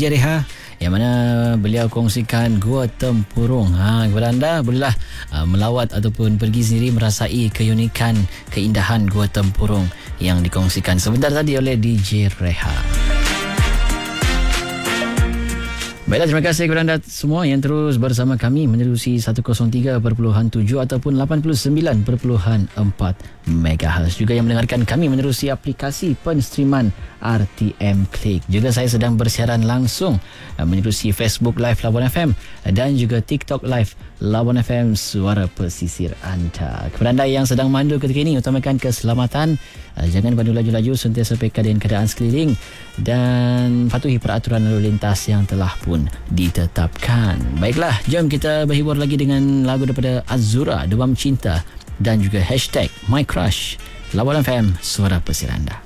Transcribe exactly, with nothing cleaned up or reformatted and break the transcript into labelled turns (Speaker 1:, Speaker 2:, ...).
Speaker 1: J Reha, yang mana beliau kongsikan Gua Tempurung. Ha, kepada anda bolehlah uh, melawat ataupun pergi sendiri merasai keunikan, keindahan Gua Tempurung yang dikongsikan sebentar tadi oleh D J Reha. Baiklah, terima kasih kepada anda semua yang terus bersama kami menerusi seratus tiga perpuluhan tujuh ataupun lapan puluh sembilan perpuluhan empat megahertz. Juga yang mendengarkan kami menerusi aplikasi penstreaman R T M Click. Juga saya sedang bersiaran langsung menerusi Facebook Live Labuan F M dan juga TikTok Live Labuan F M, suara pesisir anda. Kepada anda yang sedang mandu ketika ini, utamakan keselamatan. Jangan pandu laju-laju, sentiasa peka dengan keadaan sekeliling dan patuhi peraturan lalu lintas yang telah pun ditetapkan. Baiklah, jom kita berhibur lagi dengan lagu daripada Azura, Demam Cinta, dan juga hashtag My Crush. Labuan F M, suara pesisir anda.